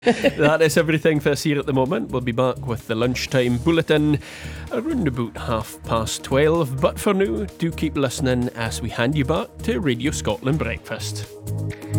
That is everything for us here at the moment. We'll be back with the lunchtime bulletin around about 12:30. But for now, do keep listening as we hand you back to Radio Scotland Breakfast.